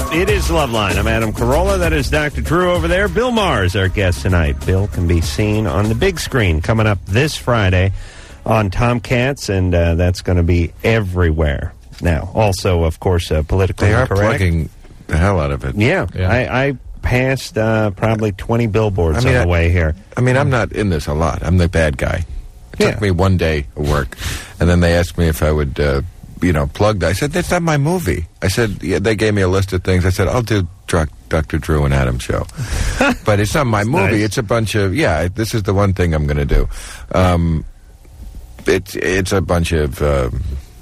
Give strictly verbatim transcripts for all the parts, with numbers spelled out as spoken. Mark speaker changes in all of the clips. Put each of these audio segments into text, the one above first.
Speaker 1: It is Loveline. I'm Adam Carolla. That is Doctor Drew over there. Bill Maher is our guest tonight. Bill can be seen on the big screen coming up this Friday on Tomcats, and uh, that's going to be everywhere. Now, also, of course, uh, politically
Speaker 2: They are
Speaker 1: correct.
Speaker 2: plugging the hell out of it.
Speaker 1: Yeah,
Speaker 3: Yeah.
Speaker 1: I, I passed uh, probably twenty billboards
Speaker 2: I mean,
Speaker 1: on the
Speaker 2: I-
Speaker 1: way here.
Speaker 2: I mean, I'm not in this a lot. I'm the bad guy. It
Speaker 1: Yeah.
Speaker 2: took me one day of work, and then they asked me if I would, uh, you know, plug that. I said, that's not my movie. I said, yeah, they gave me a list of things. I said, I'll do Dr. Doctor Drew and Adam show. But it's not my movie.
Speaker 1: nice.
Speaker 2: It's a bunch of, yeah, this is the one thing I'm going to do. Um, it's, it's a bunch of... Uh,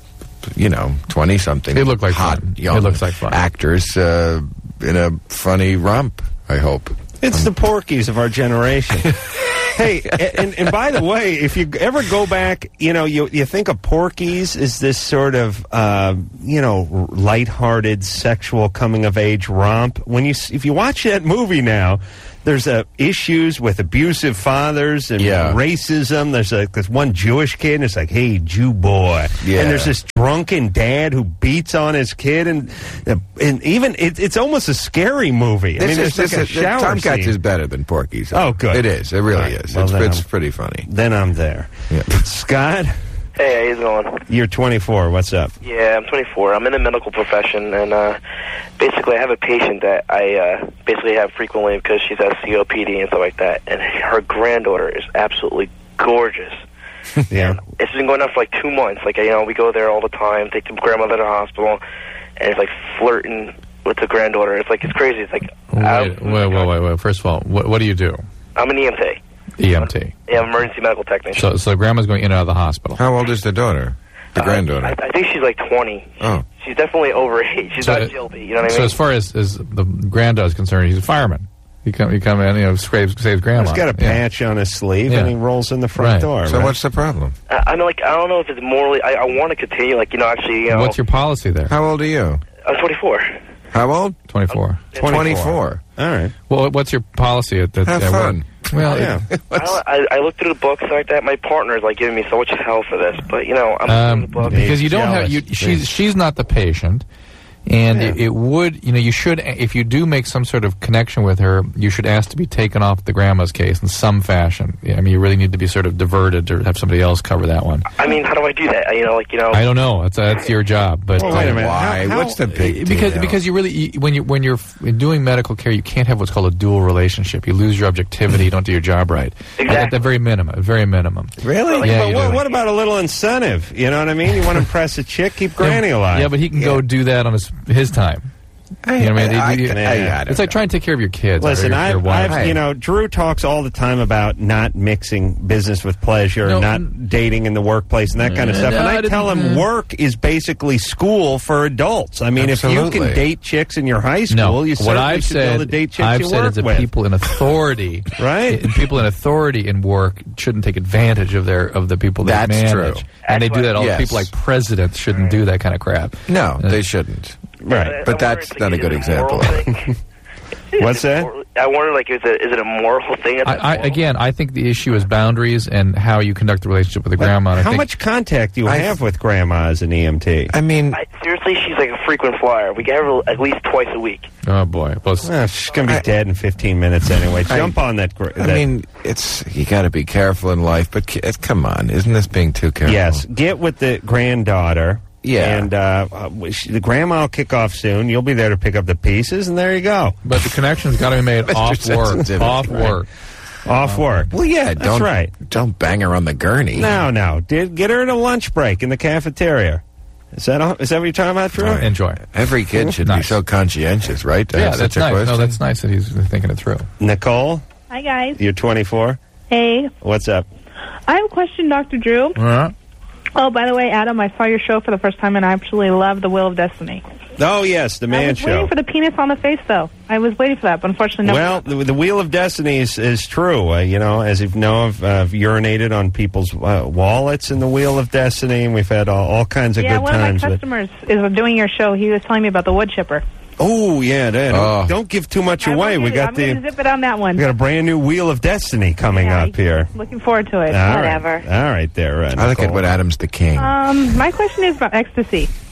Speaker 2: you know, twenty-something.
Speaker 3: It looked like
Speaker 2: hot,
Speaker 3: fun.
Speaker 2: young
Speaker 3: It looks like fun.
Speaker 2: actors uh, in a funny romp, I hope.
Speaker 1: It's the Porkies of our generation. Hey, and, and by the way, if you ever go back, you know, you you think of Porky's as this sort of, uh, you know, lighthearted, sexual coming-of-age romp. When you if you watch that movie now, there's uh, issues with abusive fathers and
Speaker 2: Yeah.
Speaker 1: racism. There's like this one Jewish kid, and it's like, hey, Jew boy.
Speaker 2: Yeah.
Speaker 1: And there's this drunken dad who beats on his kid, and uh, and even it, it's almost a scary movie. I mean,
Speaker 2: This
Speaker 1: there's
Speaker 2: is,
Speaker 1: like a
Speaker 2: this is,
Speaker 1: shower
Speaker 2: Tomcats
Speaker 1: scene.
Speaker 2: is better than Porky's.
Speaker 1: Oh, good.
Speaker 2: It is. It really
Speaker 1: Right.
Speaker 2: is.
Speaker 1: Well,
Speaker 2: it's
Speaker 1: then
Speaker 2: it's
Speaker 1: I'm-
Speaker 2: pretty funny.
Speaker 1: Then I'm there.
Speaker 2: Yeah.
Speaker 1: Scott,
Speaker 4: Hey, how you doing?
Speaker 1: you're twenty-four. What's up?
Speaker 4: Yeah, I'm twenty-four. I'm in the medical profession, and uh, basically I have a patient that I uh, basically have frequently because she's has C O P D and stuff like that, and her granddaughter is absolutely gorgeous.
Speaker 1: Yeah.
Speaker 4: It's been going on for like two months. Like, you know, we go there all the time, take the grandmother to the hospital, and it's like flirting with the granddaughter. It's like, it's crazy. It's like,
Speaker 3: Wait,
Speaker 4: I'm,
Speaker 3: wait, wait, wait, wait. First of all, what, what do you do?
Speaker 4: I'm an E M T.
Speaker 3: E M T.
Speaker 4: Yeah, I'm an emergency medical technician.
Speaker 3: So, so grandma's going in and out of the hospital.
Speaker 2: How old is the daughter? The
Speaker 4: Uh,
Speaker 2: granddaughter?
Speaker 4: I, I think she's like twenty.
Speaker 2: Oh.
Speaker 4: She's definitely over age. She's
Speaker 3: So-
Speaker 4: not guilty. You know what I
Speaker 3: So
Speaker 4: mean?
Speaker 3: as far as, as the granddad is concerned, he's a fireman. He come, he come in, you know, saves, saves grandma.
Speaker 1: He's got a
Speaker 3: Yeah.
Speaker 1: patch on his sleeve,
Speaker 3: Yeah.
Speaker 1: and he rolls in the front
Speaker 3: Right.
Speaker 1: door.
Speaker 2: So
Speaker 1: right?
Speaker 2: what's the problem?
Speaker 4: I, I know, like, I don't know if it's morally. I, I want to continue, like, you know, actually, you know.
Speaker 3: What's your policy there?
Speaker 2: How old are you?
Speaker 4: I'm twenty-four.
Speaker 2: How old?
Speaker 3: twenty-four.
Speaker 2: twenty-four.
Speaker 1: All right.
Speaker 3: Well, what's your policy at that?
Speaker 2: Have
Speaker 3: at
Speaker 2: fun.
Speaker 3: work? Well,
Speaker 1: Yeah.
Speaker 4: I, don't, I, I looked through the books like that. My partner is like giving me so much hell for this, but you know, I'm
Speaker 3: Um,
Speaker 4: through the book.
Speaker 3: because you don't have
Speaker 1: jealous.
Speaker 3: you, she's she's not the patient, and
Speaker 1: Yeah.
Speaker 3: it, it would you know you should if you do make some sort of connection with her, you should ask to be taken off the grandma's case in some fashion. I mean, you really need to be sort of diverted or have somebody else cover that one.
Speaker 4: I mean, how do I do that? You know, like you know.
Speaker 3: I don't know. That's that's your job, but
Speaker 1: Well, wait a
Speaker 3: uh,
Speaker 1: minute.
Speaker 2: Why?
Speaker 1: How- how-
Speaker 2: What's the big
Speaker 3: because
Speaker 2: deal?
Speaker 3: because you really you, when you when you're f- doing medical care, you can't have what's called a dual relationship. You lose your objectivity. You don't do your job right.
Speaker 4: Exactly.
Speaker 3: At the very minimum, very minimum.
Speaker 1: Really?
Speaker 3: Yeah,
Speaker 1: But
Speaker 3: you
Speaker 1: what,
Speaker 3: do.
Speaker 1: what about a little incentive? You know what I mean? You want to impress a chick, keep Granny alive.
Speaker 3: Yeah, but he can go do that on his his time.
Speaker 2: I,
Speaker 3: You know what I mean?
Speaker 2: I,
Speaker 3: You-
Speaker 2: I,
Speaker 1: Yeah.
Speaker 2: I, I don't
Speaker 3: It's like
Speaker 2: know.
Speaker 3: trying to take care of your kids. or
Speaker 1: Listen,
Speaker 3: your,
Speaker 1: I've,
Speaker 3: your wife.
Speaker 1: I've, you know, Drew talks all the time about not mixing business with pleasure,
Speaker 3: No,
Speaker 1: not
Speaker 3: n-
Speaker 1: dating in the workplace, and that kind of
Speaker 3: Uh,
Speaker 1: stuff.
Speaker 3: no,
Speaker 1: And
Speaker 3: I
Speaker 1: I tell
Speaker 3: didn't-
Speaker 1: him work is basically school for adults. I mean, if you
Speaker 2: Absolutely.
Speaker 1: can date chicks in your high school,
Speaker 3: No,
Speaker 1: you
Speaker 3: what
Speaker 1: certainly
Speaker 3: I've
Speaker 1: should be able
Speaker 3: said,
Speaker 1: to date chicks
Speaker 3: I've
Speaker 1: you
Speaker 3: said
Speaker 1: work
Speaker 3: is that
Speaker 1: with.
Speaker 3: people in authority,
Speaker 1: Right.
Speaker 3: and people in authority in work shouldn't take advantage of their of the people they
Speaker 2: That's
Speaker 3: manage.
Speaker 2: true.
Speaker 3: And they do that. All
Speaker 2: Yes.
Speaker 3: people like presidents shouldn't do that kind of crap.
Speaker 2: No,
Speaker 3: Uh,
Speaker 2: they shouldn't.
Speaker 1: Right.
Speaker 2: But
Speaker 4: I
Speaker 2: that's
Speaker 4: wonder,
Speaker 2: not a
Speaker 4: like,
Speaker 2: good
Speaker 4: is it moral
Speaker 2: example.
Speaker 4: thing?
Speaker 1: What's
Speaker 4: Is it
Speaker 1: that?
Speaker 4: moral- I wonder, like, is it is it a moral thing?
Speaker 3: I, I, again, I think the issue is boundaries and how you conduct the relationship with the grandma. And I
Speaker 1: How
Speaker 3: think,
Speaker 1: much contact do you
Speaker 2: I-
Speaker 1: have with grandma as an E M T?
Speaker 2: I mean,
Speaker 4: I, seriously, she's like a frequent flyer. We get her at least twice a week.
Speaker 3: Oh boy, well, it's-
Speaker 1: Well, she's going to be
Speaker 2: I-
Speaker 1: dead in fifteen minutes anyway.
Speaker 2: I-
Speaker 1: Jump on that. Gr-
Speaker 2: I
Speaker 1: that
Speaker 2: mean, it's you got to be careful in life, but ki- it's, come on, isn't this being too careful?
Speaker 1: Yes, get with the granddaughter.
Speaker 2: Yeah.
Speaker 1: And uh, uh, sh- the grandma will kick off soon. You'll be there to pick up the pieces, and there you go.
Speaker 3: but the connection's got to be made
Speaker 2: Mister
Speaker 3: off work.
Speaker 2: Sensitivity.
Speaker 3: Off
Speaker 2: Right.
Speaker 3: work.
Speaker 1: Off work.
Speaker 2: Well, yeah,
Speaker 1: That's
Speaker 2: don't
Speaker 1: right.
Speaker 2: don't bang her on the gurney.
Speaker 1: No, no. Did, get her at a lunch break in the cafeteria. Is that all, is that what you're talking about, Drew?
Speaker 2: Right.
Speaker 3: Enjoy.
Speaker 2: Every kid should be
Speaker 3: Nice.
Speaker 2: so conscientious, right? To
Speaker 3: Yeah,
Speaker 2: have
Speaker 3: that's
Speaker 2: such a
Speaker 3: nice.
Speaker 2: question.
Speaker 3: No, that's nice that he's thinking it through.
Speaker 1: Nicole,
Speaker 5: Hi, guys.
Speaker 1: you're twenty-four.
Speaker 5: Hey.
Speaker 1: What's up?
Speaker 5: I have a question, Doctor Drew.
Speaker 3: Uh-huh.
Speaker 5: Oh, by the way, Adam, I saw your show for the first time, and I actually love The Wheel of Destiny.
Speaker 1: Oh, yes, the
Speaker 5: I
Speaker 1: man
Speaker 5: was
Speaker 1: show.
Speaker 5: waiting for the penis on the face, though. I was waiting for that, but unfortunately, no.
Speaker 1: Well, the, the Wheel of Destiny is, is true. Uh, you know, as you know, I've, uh, I've urinated on people's uh, wallets in the Wheel of Destiny, and we've had all, all kinds of
Speaker 5: yeah,
Speaker 1: good
Speaker 5: one
Speaker 1: times.
Speaker 5: of my
Speaker 1: with-
Speaker 5: customers is doing your show. He was telling me about the wood chipper.
Speaker 1: Oh, yeah. Don't,
Speaker 2: Oh.
Speaker 1: don't give too much
Speaker 5: I won't
Speaker 1: away.
Speaker 5: give
Speaker 1: We
Speaker 5: it-
Speaker 1: got
Speaker 5: I'm
Speaker 1: the
Speaker 5: going to zip it on that one.
Speaker 1: we got a brand new Wheel of Destiny coming
Speaker 5: Yeah,
Speaker 1: up here.
Speaker 5: Looking forward to it.
Speaker 1: All right.
Speaker 5: Whatever.
Speaker 1: All right, there. Uh,
Speaker 2: I look at
Speaker 1: Nicole.
Speaker 2: what Adam's the king.
Speaker 5: Um, my question is about ecstasy.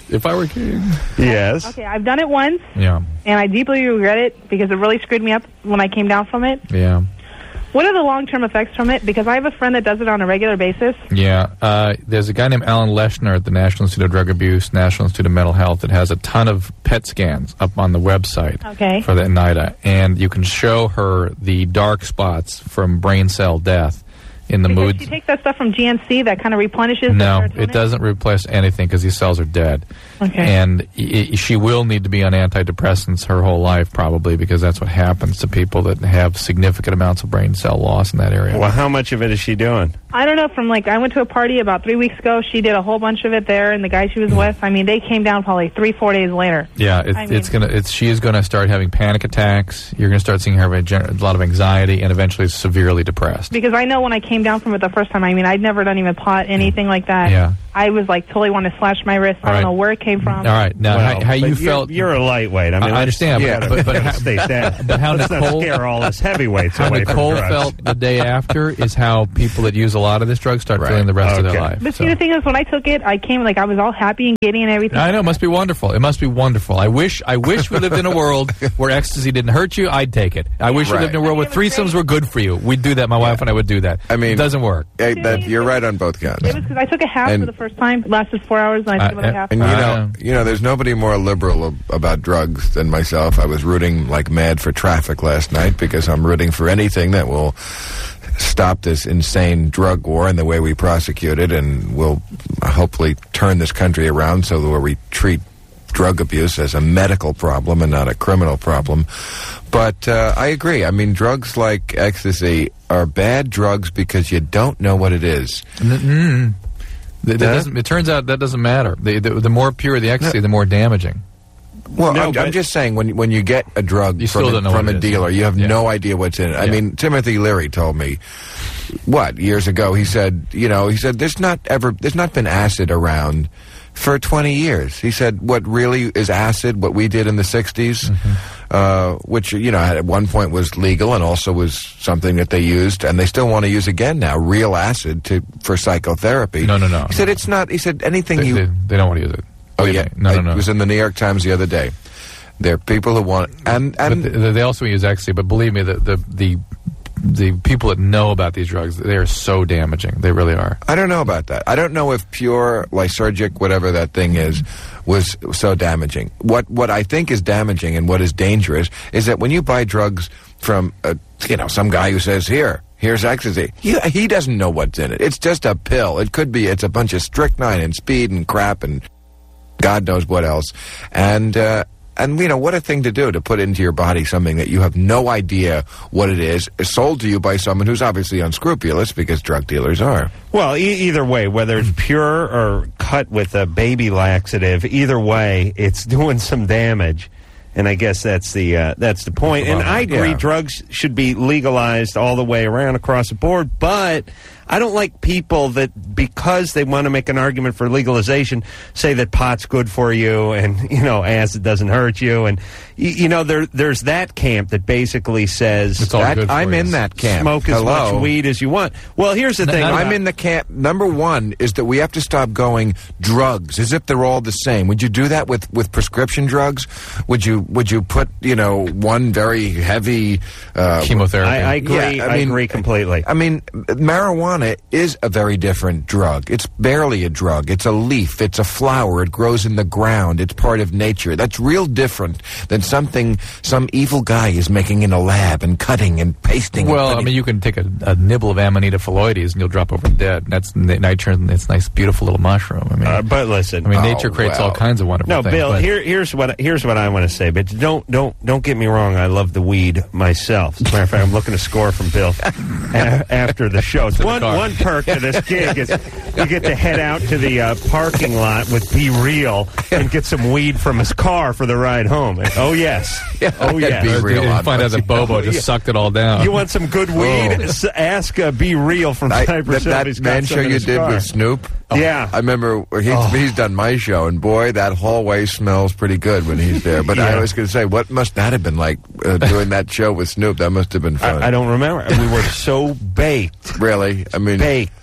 Speaker 3: If I were king.
Speaker 1: Yes.
Speaker 5: Okay, I've done it once,
Speaker 3: Yeah.
Speaker 5: and I deeply regret it because it really screwed me up when I came down from it.
Speaker 3: Yeah.
Speaker 5: What are the long-term effects from it? Because I have a friend that does it on a regular basis.
Speaker 3: Yeah. Uh, there's a guy named Alan Leshner at the National Institute of Drug Abuse, National Institute of Mental Health, that has a ton of P E T scans up on the website
Speaker 5: Okay.
Speaker 3: for the NIDA. And you can show her the dark spots from brain cell death in the
Speaker 5: Because
Speaker 3: mood.
Speaker 5: she takes that stuff from G N C that kind of replenishes the
Speaker 3: No,
Speaker 5: serotonin?
Speaker 3: it doesn't replace anything because these cells are dead.
Speaker 5: Okay.
Speaker 3: And I- I- she will need to be on antidepressants her whole life, probably, because that's what happens to people that have significant amounts of brain cell loss in that area.
Speaker 1: Well, how much of it is she doing?
Speaker 5: I don't know, from like, I went to a party about three weeks ago. She did a whole bunch of it there, and the guy she was with, I mean, they came down probably three, four days later.
Speaker 3: Yeah, it,
Speaker 5: I mean-
Speaker 3: it's gonna. It's she is going to start having panic attacks. You're going to start seeing her have a, gen- a lot of anxiety and eventually severely depressed.
Speaker 5: Because I know when I came down from it the first time, I mean, I'd never done even pot, anything like that.
Speaker 3: Yeah.
Speaker 5: I was like, totally want to slash my wrist. I
Speaker 3: All
Speaker 5: don't
Speaker 3: right.
Speaker 5: know where it came from.
Speaker 3: All right, now
Speaker 1: Well,
Speaker 3: how, how you
Speaker 1: but you're-
Speaker 3: felt?
Speaker 1: You're a lightweight. I mean,
Speaker 3: I
Speaker 1: let's-
Speaker 3: understand,
Speaker 1: we
Speaker 3: but-
Speaker 1: gotta-
Speaker 3: but- but
Speaker 1: we gotta
Speaker 3: how-
Speaker 1: stay down.
Speaker 3: but how
Speaker 1: Let's not
Speaker 3: Nicole-
Speaker 1: scare all us heavyweights
Speaker 3: How
Speaker 1: away
Speaker 3: Nicole
Speaker 1: from drugs.
Speaker 3: felt the day after is how people that use a lot of this drug start
Speaker 2: Right.
Speaker 3: feeling the rest of
Speaker 1: Okay.
Speaker 3: their life.
Speaker 5: But
Speaker 3: So-
Speaker 5: see, the thing is, when I took it, I came like I was all happy and giddy and everything.
Speaker 3: I know, it must be wonderful. It must be wonderful. I wish I wish we lived in a world where ecstasy didn't hurt you. I'd take it. I wish we
Speaker 2: Right.
Speaker 3: lived in a world where
Speaker 5: I mean, it was
Speaker 3: threesomes
Speaker 5: great.
Speaker 3: were good for you. We'd do that. My wife and I would do that.
Speaker 2: I mean-
Speaker 3: it doesn't work.
Speaker 2: Hey, that, you're right on both counts.
Speaker 5: It was because I took a half
Speaker 2: And-
Speaker 5: for the first time. It lasted four hours, and I took
Speaker 3: Uh,
Speaker 5: another half.
Speaker 2: And you
Speaker 3: Uh,
Speaker 2: know, you know, there's nobody more liberal ab- about drugs than myself. I was rooting like mad for traffic last night because I'm rooting for anything that will stop this insane drug war and the way we prosecute it, and will hopefully turn this country around so that we treat drug abuse as a medical problem and not a criminal problem. But uh, I agree. I mean, drugs like ecstasy are bad drugs because you don't know what it is.
Speaker 3: Mm-mm. That- that
Speaker 2: Huh?
Speaker 3: doesn't- it turns out that doesn't matter. The, the, the more pure the ecstasy, the more damaging.
Speaker 2: Well,
Speaker 1: No,
Speaker 2: I'm,
Speaker 1: but-
Speaker 2: I'm just saying when when you get a drug
Speaker 3: You
Speaker 2: from,
Speaker 3: still
Speaker 2: a,
Speaker 3: don't know
Speaker 2: from
Speaker 3: what
Speaker 2: a
Speaker 3: it is.
Speaker 2: dealer, you have
Speaker 3: Yeah.
Speaker 2: no idea what's in it. I
Speaker 3: Yeah.
Speaker 2: mean, Timothy Leary told me, what years ago? He said, you know, he said there's not ever there's not been acid around for twenty years. He said what really is acid, what we did in the sixties,
Speaker 3: Mm-hmm.
Speaker 2: uh, which you know at one point was legal and also was something that they used, and they still want to use again now, real acid to for psychotherapy.
Speaker 3: No, no, no,
Speaker 2: He said
Speaker 3: no.
Speaker 2: it's not. He said anything
Speaker 3: They,
Speaker 2: you.
Speaker 3: they, they don't want to use it.
Speaker 2: Oh
Speaker 3: Believe
Speaker 2: yeah,
Speaker 3: me. No, no, no.
Speaker 2: It was in the New York Times the other day. There are people who want and
Speaker 3: But
Speaker 2: and
Speaker 3: th- they also use ecstasy. But believe me, the, the the the people that know about these drugs, they are so damaging. They really are.
Speaker 2: I don't know about that. I don't know if pure lysergic, whatever that thing is, was so damaging. What what I think is damaging and what is dangerous is that when you buy drugs from uh, you know some guy who says here. Here's ecstasy. He, he doesn't know what's in it. It's just a pill. It could be. It's a bunch of strychnine and speed and crap and God knows what else. And uh, and you know what a thing to do to put into your body something that you have no idea what it is, is sold to you by someone who's obviously unscrupulous because drug dealers are.
Speaker 1: Well, e- either way, whether it's pure or cut with a baby laxative, either way, it's doing some damage. And I guess that's the uh, that's the point. And I agree,
Speaker 2: Yeah.
Speaker 1: drugs should be legalized all the way around across the board. But I don't like people that, because they want to make an argument for legalization, say that pot's good for you and, you know, acid doesn't hurt you. And, y- you know, there there's that camp that basically says
Speaker 3: It's all
Speaker 2: That-
Speaker 3: good for
Speaker 2: I'm
Speaker 3: you.
Speaker 2: in that camp.
Speaker 1: smoke as
Speaker 2: Hello.
Speaker 1: much weed as you want. Well, here's the
Speaker 3: No,
Speaker 1: thing.
Speaker 3: no,
Speaker 2: I'm in the camp. Number one is that we have to stop going drugs as if they're all the same. Would you do that with, with prescription drugs? Would you would you put you know one very heavy uh,
Speaker 3: Chemotherapy.
Speaker 1: I, I agree.
Speaker 2: Yeah,
Speaker 1: I,
Speaker 2: I mean-
Speaker 1: agree completely.
Speaker 2: I mean, marijuana is a very different drug. It's barely a drug. It's a leaf. It's a flower. It grows in the ground. It's part of nature. That's real different than something some evil guy is making in a lab and cutting and pasting.
Speaker 3: Well,
Speaker 2: and
Speaker 3: I
Speaker 2: putting-
Speaker 3: mean, you can take a, a nibble of Amanita phalloides and you'll drop over dead. That's n- nitrogen. It's a nice, beautiful little mushroom. I mean,
Speaker 1: Uh, but listen,
Speaker 3: I mean,
Speaker 2: Oh,
Speaker 3: nature creates
Speaker 2: well.
Speaker 3: all kinds of wonderful
Speaker 1: no,
Speaker 3: things.
Speaker 1: Bill.
Speaker 3: but-
Speaker 1: Here, here's what here's what I want to say. But don't don't don't get me wrong. I love the weed myself. As a matter of fact, I'm looking to score from Bill a- after the show. It's one
Speaker 3: car.
Speaker 1: one perk of this gig is you get to head out to the uh, parking lot with Be Real and get some weed from his car for the ride home. And, oh yes, oh
Speaker 2: Be
Speaker 1: yes.
Speaker 2: Real
Speaker 3: and
Speaker 2: on
Speaker 3: find out
Speaker 2: Monday.
Speaker 3: that Bobo just
Speaker 1: Yeah.
Speaker 3: sucked it all down.
Speaker 1: You want some good weed? S- Ask uh, Be Real from
Speaker 2: I,
Speaker 1: Cypress
Speaker 2: that,
Speaker 1: Hill.
Speaker 2: that
Speaker 1: He's got
Speaker 2: man
Speaker 1: some
Speaker 2: show
Speaker 1: in
Speaker 2: you
Speaker 1: his
Speaker 2: did
Speaker 1: car.
Speaker 2: with Snoop.
Speaker 1: Yeah.
Speaker 2: I remember he's,
Speaker 1: Oh.
Speaker 2: he's done my show, and boy, that hallway smells pretty good when he's there. But I
Speaker 1: Yeah.
Speaker 2: was going to say, what must that have been like uh, doing that show with Snoop? That must have been fun.
Speaker 1: I, I don't remember. We were so baked.
Speaker 2: Really? I mean,
Speaker 1: Baked.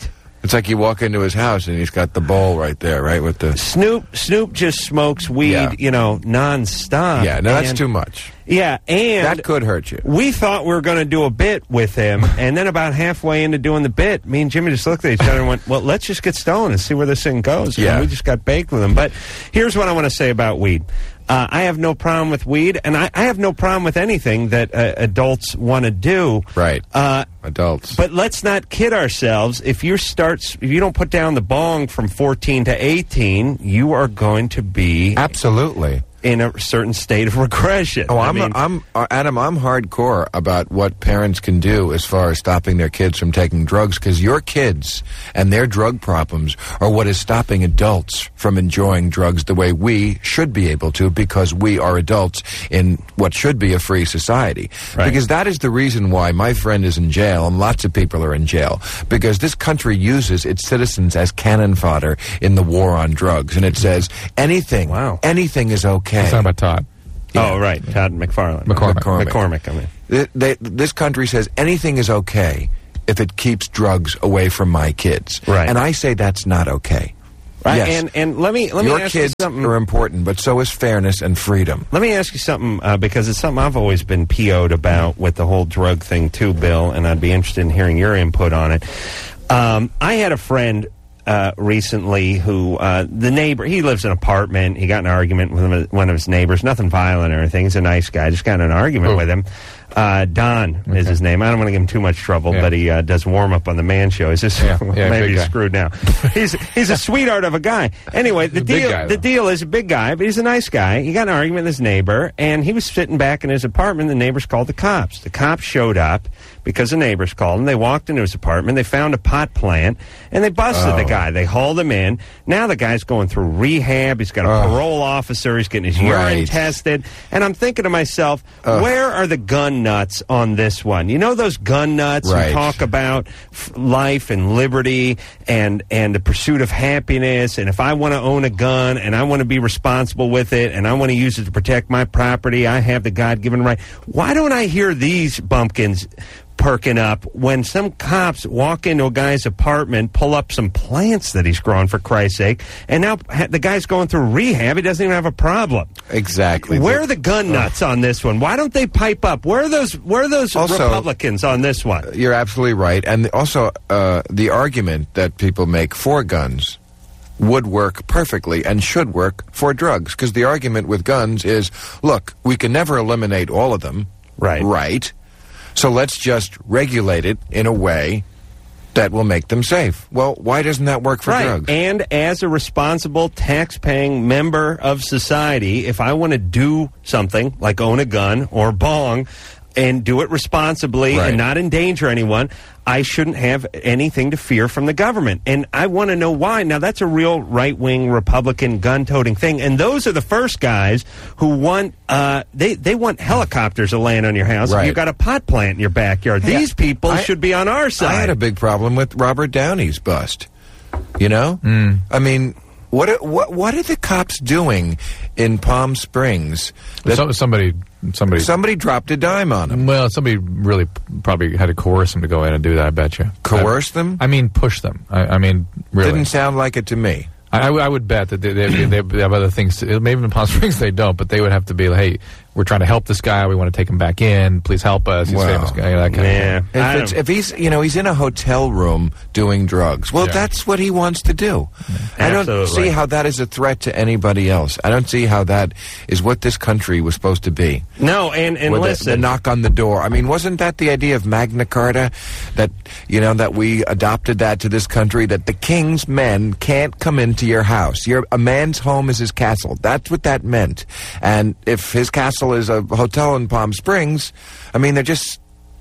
Speaker 2: It's like you walk into his house and he's got the bowl right there, right, with the...
Speaker 1: Snoop Snoop just smokes weed,
Speaker 2: Yeah.
Speaker 1: you know, nonstop.
Speaker 2: Yeah, no, that's
Speaker 1: And-
Speaker 2: too much.
Speaker 1: Yeah, and
Speaker 2: That could hurt you.
Speaker 1: we thought we were going to do a bit with him, and then about halfway into doing the bit, me and Jimmy just looked at each other and went, well, let's just get stoned and see where this thing goes. And
Speaker 2: Yeah.
Speaker 1: we just got baked with him. But here's what I want to say about weed. Uh, I have no problem with weed, and I, I have no problem with anything that uh, adults want to do.
Speaker 2: Right.
Speaker 1: Uh,
Speaker 2: Adults.
Speaker 1: But let's not kid ourselves. If you start, if you don't put down the bong from fourteen to eighteen, you are going to be
Speaker 2: Absolutely.
Speaker 1: in a certain state of regression.
Speaker 2: Oh,
Speaker 1: I
Speaker 2: I'm,
Speaker 1: mean,
Speaker 2: I'm, uh, Adam, I'm hardcore about what parents can do as far as stopping their kids from taking drugs, because your kids and their drug problems are what is stopping adults from enjoying drugs the way we should be able to, because we are adults in what should be a free society.
Speaker 1: Right.
Speaker 2: Because that is the reason why my friend is in jail and lots of people are in jail, because this country uses its citizens as cannon fodder in the war on drugs, and it says anything,
Speaker 1: Wow.
Speaker 2: anything is okay.
Speaker 3: It's not about Todd.
Speaker 1: oh, right. Todd McFarlane.
Speaker 3: McCormick.
Speaker 2: McCormick.
Speaker 1: McCormick, I mean.
Speaker 2: They, they, this country says anything is okay if it keeps drugs away from my kids.
Speaker 1: Right.
Speaker 2: And I say that's not okay.
Speaker 1: Right,
Speaker 2: Yes.
Speaker 1: and and let me let me
Speaker 2: Your
Speaker 1: ask
Speaker 2: kids
Speaker 1: you something.
Speaker 2: are important, but so is fairness and freedom.
Speaker 1: Let me ask you something uh, because it's something I've always been P O'd about with the whole drug thing too, Bill, and I'd be interested in hearing your input on it. Um, I had a friend uh, recently who uh, the neighbor, he lives in an apartment. He got in an argument with him, one of his neighbors. Nothing violent or anything. He's a nice guy. Just got in an argument
Speaker 3: Who?
Speaker 1: with him. Uh, Don is his name. I don't want to give him too much trouble,
Speaker 3: Yeah.
Speaker 1: but he uh, does warm up on the Man Show. He's just
Speaker 3: Yeah, yeah,
Speaker 1: maybe
Speaker 3: big
Speaker 1: he's
Speaker 3: guy.
Speaker 1: screwed now. he's he's a sweetheart of a guy. Anyway, the
Speaker 3: He's a big
Speaker 1: deal
Speaker 3: guy,
Speaker 1: the
Speaker 3: though.
Speaker 1: deal is a big guy, but he's a nice guy. He got in an argument with his neighbor, and he was sitting back in his apartment. The neighbors called the cops. The cops showed up because the neighbors called him. They walked into his apartment. They found a pot plant, and they busted the
Speaker 2: Oh.
Speaker 1: guy. They hauled him in. Now the guy's going through rehab. He's got a
Speaker 2: Oh.
Speaker 1: parole officer. He's getting his urine
Speaker 2: Right.
Speaker 1: tested. And I'm thinking to myself, where are the gun nuts on this one? You know those gun nuts
Speaker 2: Right.
Speaker 1: who talk about f- life and liberty and and the pursuit of happiness, and if I want to own a gun and I want to be responsible with it and I want to use it to protect my property, I have the God-given right. Why don't I hear these bumpkins perking up when some cops walk into a guy's apartment, pull up some plants that he's grown, for Christ's sake, and now ha- the guy's going through rehab. He doesn't even have a problem.
Speaker 2: Exactly.
Speaker 1: Where are the gun nuts on this one? Why don't they pipe up? Where are those? Where are those
Speaker 2: Also-
Speaker 1: Republicans on this one?
Speaker 2: You're absolutely right. And also, uh, the argument that people make for guns would work perfectly and should work for drugs. Because the argument with guns is, look, we can never eliminate all of them.
Speaker 1: Right.
Speaker 2: Right. So let's just regulate it in a way that will make them safe. Well, why doesn't that work for
Speaker 1: Right.
Speaker 2: drugs?
Speaker 1: And as a responsible, tax-paying member of society, if I want to do something like own a gun or bong and do it responsibly
Speaker 2: Right.
Speaker 1: and not endanger anyone, I shouldn't have anything to fear from the government. And I want to know why. Now, that's a real right-wing Republican gun-toting thing. And those are the first guys who want, uh, they, they want helicopters to land on your house if
Speaker 2: Right.
Speaker 1: you've got a pot plant in your backyard.
Speaker 2: Yeah.
Speaker 1: These people
Speaker 2: I-
Speaker 1: should be on our side.
Speaker 2: I had a big problem with Robert Downey's bust. You know?
Speaker 3: Mm.
Speaker 2: I mean, what are, what what are the cops doing in Palm Springs? That
Speaker 3: So, somebody, somebody,
Speaker 2: somebody dropped a dime on him.
Speaker 3: well, somebody really probably had to coerce them to go in and do that. I bet you.
Speaker 2: Coerce them?
Speaker 3: I mean, push them. I, I mean, really.
Speaker 2: Didn't sound like it to me.
Speaker 3: I, I would- I would bet that they, they, they, they have other things. To, maybe in Palm Springs they don't, but they would have to be like, hey, we're trying to help this guy. We want to take him back in. Please help us. He's
Speaker 2: Wow.
Speaker 3: a famous guy. You know, that kind
Speaker 1: Yeah.
Speaker 3: of thing.
Speaker 1: I
Speaker 2: If, it's,
Speaker 1: don't-
Speaker 2: if he's, you know, he's in a hotel room doing drugs, well,
Speaker 3: Yeah.
Speaker 2: that's what he wants to do. I don't
Speaker 1: Absolutely.
Speaker 2: see how that is a threat to anybody else. I don't see how that is what this country was supposed to be.
Speaker 1: No, and, and
Speaker 2: With the-
Speaker 1: listen.
Speaker 2: the, knock on the door. I mean, wasn't that the idea of Magna Carta? That, you know, that we adopted that to this country, that the king's men can't come into your house. Your, a man's home is his castle. That's what that meant. And if his castle is a hotel in Palm Springs, I mean, they're just...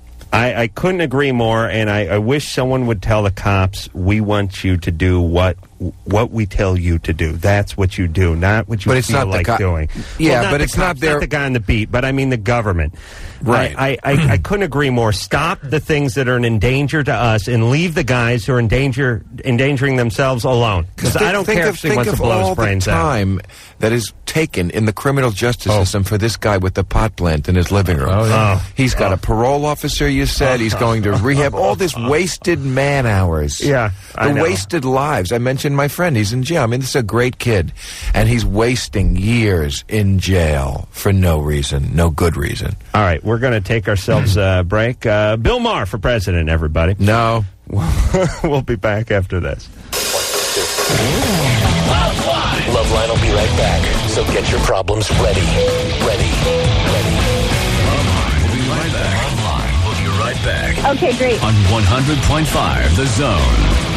Speaker 1: I, I couldn't agree more, and I, I wish someone would tell the cops, we want you to do what what we tell you to do. That's what you do, not what you
Speaker 2: But it's
Speaker 1: feel
Speaker 2: not the
Speaker 1: like
Speaker 2: guy-
Speaker 1: doing.
Speaker 2: Yeah,
Speaker 1: Well, not
Speaker 2: but
Speaker 1: the
Speaker 2: it's not
Speaker 1: cops,
Speaker 2: their-
Speaker 1: the guy on the beat, but I mean the government.
Speaker 2: Right.
Speaker 1: I, I, I, I couldn't agree more. Stop the things that are an danger to us and leave the guys who are in danger, endangering themselves alone. Because I don't
Speaker 2: think
Speaker 1: care
Speaker 2: of,
Speaker 1: if she
Speaker 2: think
Speaker 1: wants
Speaker 2: of
Speaker 1: to blow
Speaker 2: all
Speaker 1: his brains
Speaker 2: the
Speaker 1: out.
Speaker 2: time that is taken in the criminal justice
Speaker 1: Oh.
Speaker 2: system for this guy with the pot plant in his living room.
Speaker 3: Oh, yeah.
Speaker 1: Oh.
Speaker 2: He's got a parole officer, you said. He's going to rehab. All this wasted man hours.
Speaker 1: Yeah, I
Speaker 2: The
Speaker 1: know.
Speaker 2: wasted lives. I mentioned my friend. He's in jail. I mean, this is a great kid. And he's wasting years in jail for no reason, no good reason.
Speaker 1: All right, we're going to take ourselves a break. Uh, Bill Maher for president, everybody.
Speaker 2: No.
Speaker 1: We'll be back after this.
Speaker 6: Loveline will be right back. So get your problems ready. Ready. Ready.
Speaker 7: Loveline will be right back. Loveline will be right back
Speaker 8: Okay, great.
Speaker 7: on one hundred point five The Zone.